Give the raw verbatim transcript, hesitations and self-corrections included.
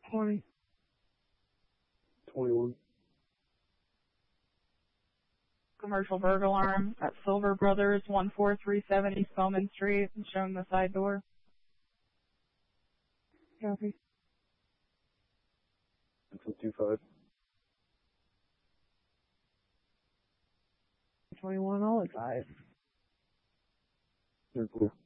twenty. twenty-one. Commercial burglar alarm at Silver Brothers, one four three seven East Bowman Street, showing the side door. Copy. Until two five. twenty-one, all advise. They're clear.